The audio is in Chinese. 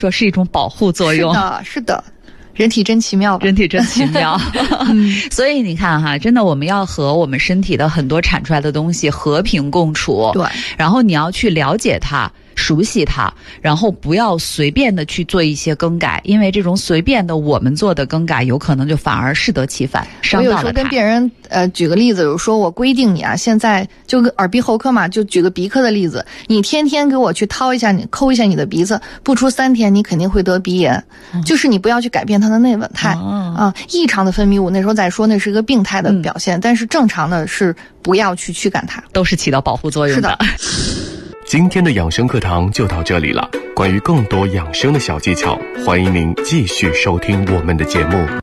说是一种保护作用。 是的，是的。人体真奇妙吧， 人体真奇妙。所以你看哈，真的我们要和我们身体的很多产出来的东西和平共处。 对， 然后你要去了解它，熟悉它，然后不要随便的去做一些更改，因为这种随便的我们做的更改，有可能就反而适得其反，伤到了他。 我有时候跟别人举个例子，比如说我规定你啊，现在就耳鼻喉科嘛，就举个鼻科的例子，你天天给我去抠一下你的鼻子，不出3天你肯定会得鼻炎。就是你不要去改变它的内稳态异常的分泌物那时候再说那是一个病态的表现，但是正常的是不要去驱赶它， 都是起到保护作用的。 今天的养生课堂就到这里了，关于更多养生的小技巧，欢迎您继续收听我们的节目。